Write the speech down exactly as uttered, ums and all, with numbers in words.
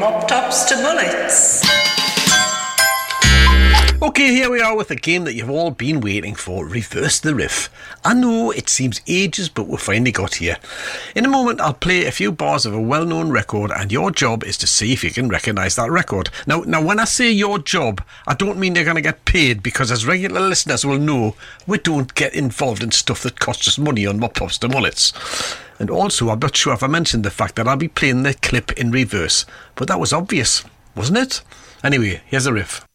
mop tops to bullets. Okay, here we are with the game that you've all been waiting for, Reverse the Riff. I know it seems ages, but we finally got here. In a moment, I'll play a few bars of a well-known record, and your job is to see if you can recognise that record. Now, now, when I say your job, I don't mean you're going to get paid, because as regular listeners will know, we don't get involved in stuff that costs us money on Mop Tops to Mullets. And also, I'm not sure if I mentioned the fact that I'll be playing the clip in reverse, but that was obvious, wasn't it? Anyway, here's the riff.